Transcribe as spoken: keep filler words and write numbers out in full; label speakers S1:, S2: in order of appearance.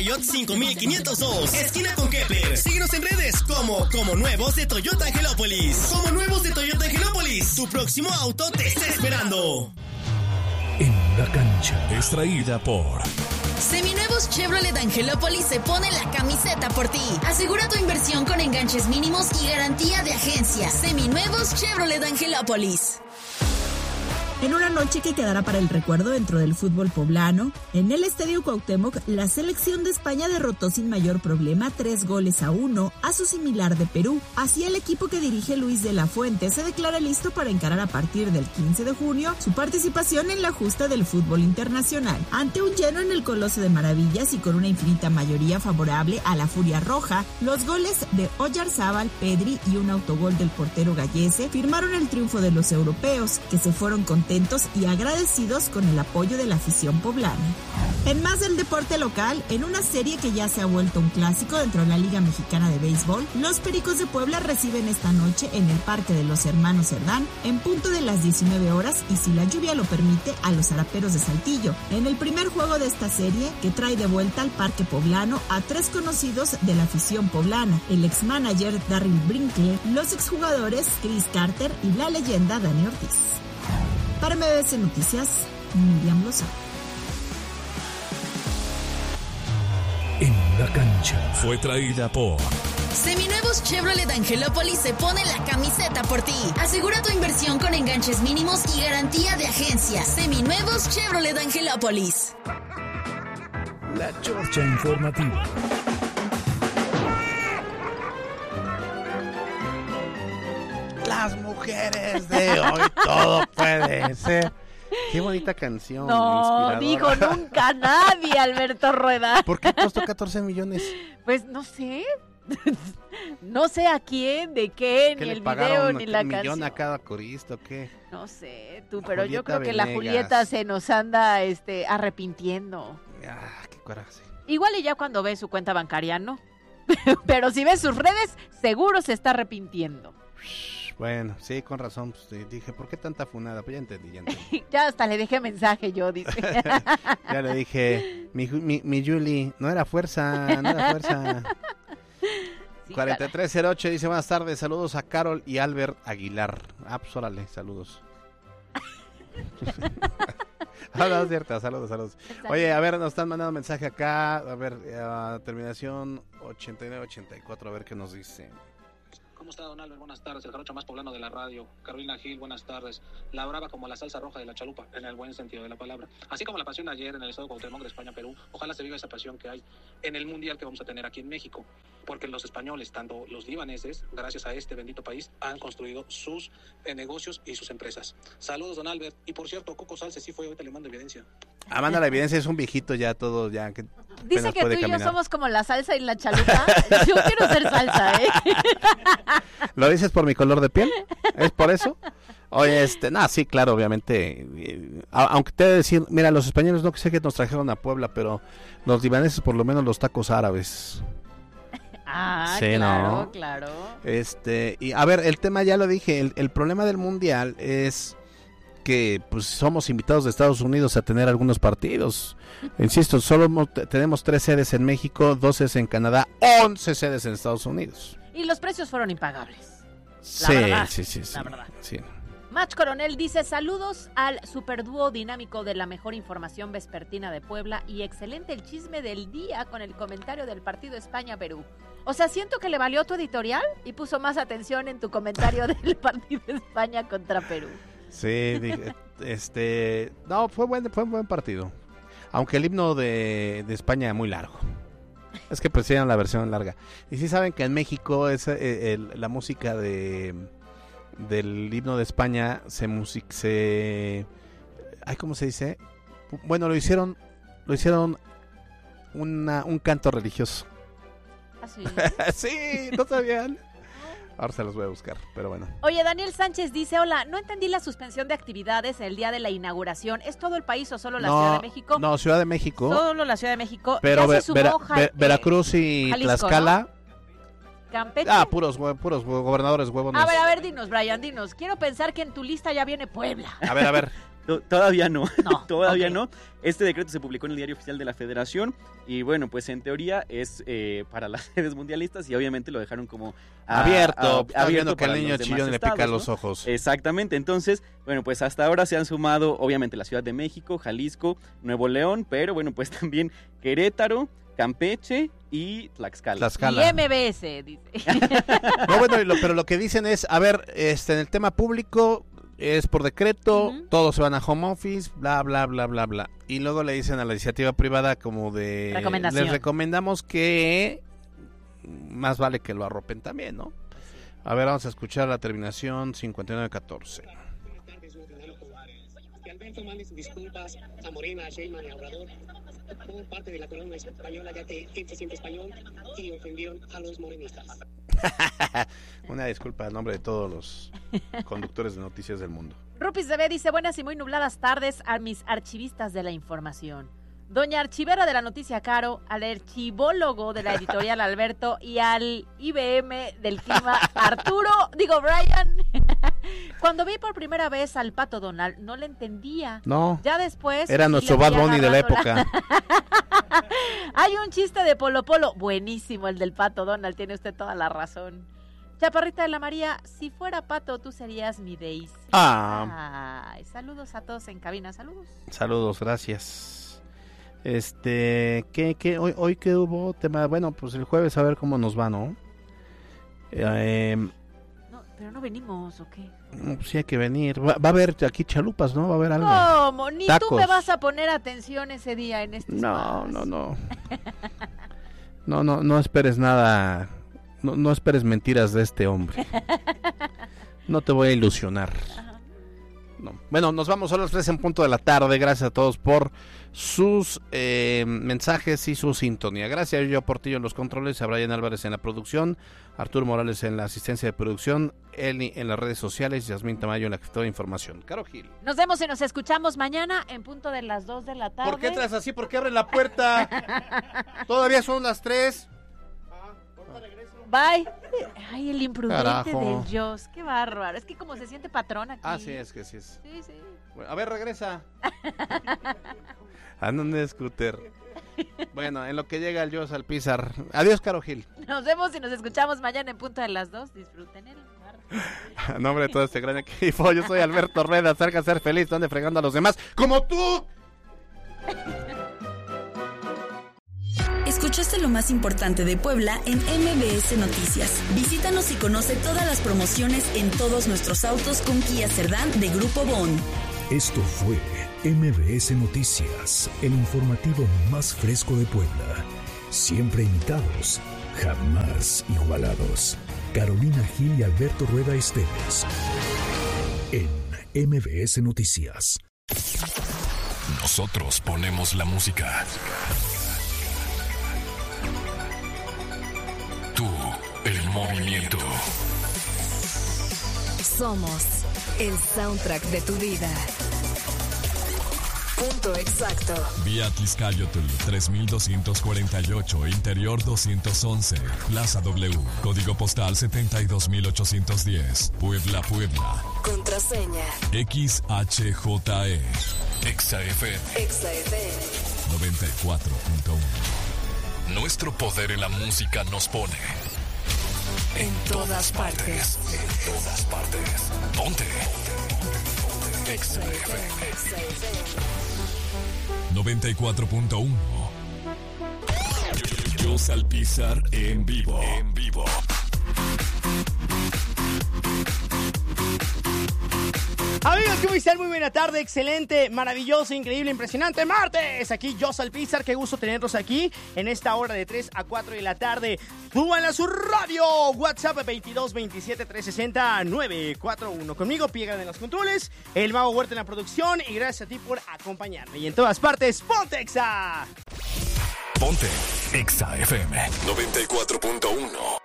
S1: Riot cinco mil quinientos dos, esquina con Kepler. Síguenos en redes como Como Nuevos de Toyota Angelópolis. Como Nuevos de Toyota Angelópolis, tu próximo auto te está esperando.
S2: En la cancha, extraída por...
S3: Seminuevos Chevrolet Angelópolis se pone la camiseta por ti. Asegura tu inversión con enganches mínimos y garantía de agencia. Seminuevos Chevrolet Angelópolis.
S4: En una noche que quedará para el recuerdo dentro del fútbol poblano, en el Estadio Cuauhtémoc, la selección de España derrotó sin mayor problema tres goles a uno a su similar de Perú. Así, el equipo que dirige Luis de la Fuente se declara listo para encarar a partir del quince de junio su participación en la justa del fútbol internacional. Ante un lleno en el Coloso de Maravillas y con una infinita mayoría favorable a la Furia Roja, los goles de Oyarzábal, Pedri y un autogol del portero Gallese firmaron el triunfo de los europeos, que se fueron contentos y agradecidos con el apoyo de la afición poblana. En más del deporte local, en una serie que ya se ha vuelto un clásico dentro de la Liga Mexicana de Béisbol, los Pericos de Puebla reciben esta noche en el Parque de los Hermanos Cerdán en punto de las diecinueve horas y, si la lluvia lo permite, a los Zaraperos de Saltillo. En el primer juego de esta serie, que trae de vuelta al Parque Poblano a tres conocidos de la afición poblana: el ex-manager Darryl Brinkley, los exjugadores Chris Carter y la leyenda Dani Ortiz. Para M B S Noticias, Miriam Lozano.
S2: En la cancha fue traída por...
S3: Seminuevos Chevrolet Angelópolis se pone la camiseta por ti. Asegura tu inversión con enganches mínimos y garantía de agencia. Seminuevos Chevrolet Angelópolis.
S2: La Chorcha Informativa.
S5: Las mujeres de hoy, todo puede ser. Qué bonita canción.
S6: No, dijo nunca nadie, Alberto Rueda.
S5: ¿Por qué costó catorce millones?
S6: Pues no sé. No sé a quién, de qué, ni el video, ni la canción.
S5: ¿Un millón a cada corista o qué?
S6: No sé, tú, pero
S5: Julieta
S6: yo creo que
S5: Venegas.
S6: la Julieta se nos anda este, arrepintiendo.
S5: Ah, qué coraje.
S6: Igual y ya cuando ve su cuenta bancaria, no. Pero si ve sus redes, seguro se está arrepintiendo.
S5: Bueno, sí, con razón. Pues, dije, ¿por qué tanta funada? Pues ya entendí, ya entendí.
S6: Ya hasta le dejé mensaje yo, dice.
S5: Ya le dije, mi, mi, mi Julie, no era fuerza, no era fuerza. Sí, cuarenta y tres cero ocho dice, buenas tardes, saludos a Carol y Albert Aguilar. Ah, pues órale, saludos. Ah, no, es cierto, saludos, saludos. Oye, a ver, nos están mandando mensaje acá, a ver, a terminación ochenta y nueve ochenta y cuatro, a ver qué nos dice.
S7: ¿Cómo está, don Albert? Buenas tardes, el jarocho más poblano de la radio. Carolina Gil, buenas tardes. La brava como la salsa roja de la chalupa, en el buen sentido de la palabra. Así como la pasión ayer en el estado de Cuauhtémoc de España, Perú, ojalá se viva esa pasión que hay en el mundial que vamos a tener aquí en México. Porque los españoles, tanto los libaneses, gracias a este bendito país, han construido sus eh, negocios y sus empresas. Saludos, don Albert. Y por cierto, Coco Salce sí fue, ahorita le mando evidencia.
S5: Ah, manda la evidencia, es un viejito ya todo, ya que
S6: dice que tú y
S5: caminar.
S6: yo somos como la salsa y la chalupa. Yo quiero ser salsa, ¿eh?
S5: ¿Lo dices por mi color de piel? ¿Es por eso? Oye, este, no, sí, claro, obviamente, eh, aunque te he de decir, mira, los españoles no sé que nos trajeron a Puebla, pero los libaneses por lo menos los tacos árabes.
S6: Ah,
S5: sí,
S6: claro,
S5: ¿no?
S6: claro.
S5: Este, y a ver, el tema ya lo dije, el, el problema del mundial es que pues somos invitados de Estados Unidos a tener algunos partidos. Insisto, solo mo- tenemos tres sedes en México, dos sedes en Canadá, once sedes en Estados Unidos.
S6: Y los precios fueron impagables.
S5: Sí,
S6: verdad,
S5: sí, sí, sí.
S6: la verdad.
S5: Sí.
S6: Match Coronel dice, saludos al superdúo dinámico de la mejor información vespertina de Puebla y excelente el chisme del día con el comentario del partido España-Perú. O sea, siento que le valió tu editorial y puso más atención en tu comentario del partido España contra Perú.
S5: Sí, dije, este, no, fue buen, fue un buen partido. Aunque el himno de, de España es muy largo. Es que prefieren la versión larga. Y sí saben que en México es eh, el, la música de del himno de España se music se ay, ¿cómo se dice? Bueno, lo hicieron lo hicieron una, un canto religioso.
S6: ¿Ah, sí?
S5: Sí, no sabían. Ahora se los voy a buscar, pero bueno.
S6: Oye, Daniel Sánchez dice, hola, no entendí la suspensión de actividades el día de la inauguración. ¿Es todo el país o solo la
S5: no,
S6: Ciudad de México?
S5: No, Ciudad de México.
S6: Solo la Ciudad de México.
S5: Pero
S6: ya
S5: Ver,
S6: se sumó
S5: Vera,
S6: Ja-
S5: Ver,
S6: eh,
S5: Veracruz y
S6: Jalisco,
S5: Tlaxcala.
S6: ¿no? Campeche.
S5: Ah, puros, hue- puros hue- gobernadores huevones.
S6: A ver, a ver, dinos, Brian, dinos. Quiero pensar que en tu lista ya viene Puebla.
S5: A ver, a ver.
S8: To- Todavía no,
S6: No,
S8: todavía
S6: ok.
S8: no. Este decreto se publicó en el Diario Oficial de la Federación y bueno, pues en teoría es eh, para las sedes mundialistas y obviamente lo dejaron como a-
S5: Abierto,
S8: a-
S5: está viendo que al
S8: para
S5: niño
S8: los demás
S5: chillón le
S8: estados,
S5: pica
S8: ¿no?
S5: los ojos.
S8: Exactamente, entonces, bueno, pues hasta ahora se han sumado obviamente la Ciudad de México, Jalisco, Nuevo León, pero bueno, pues también Querétaro, Campeche y Tlaxcala.
S6: Y
S5: Tlaxcala.
S6: M B S, dice.
S5: No, bueno, y lo- pero lo que dicen es, a ver, este, en el tema público es por decreto,
S6: Ujú.
S5: todos se van a home office, bla, bla, bla, bla, bla. Y luego le dicen a la iniciativa privada como de...
S6: Recomendación.
S5: Les recomendamos que más vale que lo arropen también, ¿no? A ver, vamos a escuchar la terminación cincuenta y nueve catorce.
S9: Buenas tardes, Modelo Juárez. Que Alberto mande sus disculpas a Morena, a Sheinbaum y a Obrador por parte de la corona española, ya que él se siente español y ofendieron a los morenistas.
S5: Una disculpa en nombre de todos los conductores de noticias del mundo.
S6: Rupis de B dice, buenas y muy nubladas tardes a mis archivistas de la información. Doña Archivera de la Noticia Caro, al archivólogo de la editorial Alberto y al I B M del clima Arturo, digo Brian. Cuando vi por primera vez al Pato Donald, no le entendía.
S5: No,
S6: Ya después...
S5: era
S6: sí
S5: nuestro
S6: le
S5: Bad
S6: fui
S5: Bunny de la
S6: agarrando
S5: época.
S6: Hay un chiste de Polo Polo, buenísimo el del Pato Donald, tiene usted toda la razón. Chaparrita de la María, si fuera Pato, tú serías mi Daisy.
S5: Ah,
S6: Ay, saludos a todos en cabina, saludos.
S5: saludos, gracias. Este, ¿qué, qué, hoy, hoy qué hubo tema? Bueno, pues el jueves a ver cómo nos va, ¿no? Eh,
S6: No, pero no venimos, ¿o qué?
S5: no, pues sí hay que venir. Va, va a haber aquí chalupas, ¿no? Va a haber algo.
S6: ¿Cómo? Ni tú
S5: Tacos.
S6: me vas a poner atención ese día en este
S5: No,
S6: espacio.
S5: no, no. No, no, no esperes nada. No, no esperes mentiras de este hombre. No te voy a ilusionar. No. Bueno, nos vamos a las tres en punto de la tarde. Gracias a todos por sus eh, mensajes y su sintonía. Gracias a yo Portillo en los controles, a Brian Álvarez en la producción, Arturo Morales en la asistencia de producción, Eli en las redes sociales, Yasmín Tamayo en la jefatura de información. Caro Gil.
S6: Nos vemos y nos escuchamos mañana en punto de las dos de la tarde.
S5: ¿Por qué traes así? ¿Por qué abren la puerta? Todavía son las tres.
S6: Bye. Ay, el imprudente
S5: Carajo.
S6: del Joss. Qué bárbaro. Es que como se siente patrón aquí.
S5: Ah, sí, es que sí es.
S6: Sí, sí.
S5: Bueno, a ver, regresa. Anda un scooter. Bueno, en lo que llega el Joss al Pizar. Adiós, Caro Gil.
S6: Nos vemos y nos escuchamos mañana en punto de las dos. Disfruten el mar.
S5: A nombre de todo este gran equipo, yo soy Alberto Rueda. Acerca a ser feliz, donde fregando a los demás, como tú.
S3: Escuchaste lo más importante de Puebla en M B S Noticias. Visítanos y conoce todas las promociones en todos nuestros autos con Kia Cerdán de Grupo Bon.
S2: Esto fue M B S Noticias, el informativo más fresco de Puebla. Siempre imitados, jamás igualados. Carolina Gil y Alberto Rueda Esteves. En M B S Noticias.
S10: Nosotros ponemos la música. Tú, el movimiento.
S11: Somos el soundtrack de tu vida. Punto exacto.
S10: Vía Tizcayotl tres mil doscientos cuarenta y ocho, Interior doscientos once, Plaza W, Código Postal setenta y dos mil ochocientos diez, Puebla, Puebla.
S11: Contraseña.
S10: X H J E, Exa F M
S11: Exa F M.
S10: noventa y cuatro punto uno. Nuestro poder en la música nos pone
S11: En todas partes.
S10: En todas partes. Ponte. Exa F M
S11: Exa F M.
S10: noventa y cuatro punto uno. Yo Salpizar en vivo. En vivo.
S12: Amigos, ¿cómo están? Muy buena tarde, excelente, maravilloso, increíble, impresionante martes. Aquí yo, Salpizar, qué gusto tenerlos aquí en esta hora de tres a cuatro de la tarde. Súbanla a su radio, WhatsApp veintidós veintisiete trescientos sesenta novecientos cuarenta y uno. Conmigo, Piegan en los controles, el Mago Huerta en la producción y gracias a ti por acompañarme. Y en todas partes, ¡ponte Exa!
S10: Ponte Exa F M noventa y cuatro punto uno.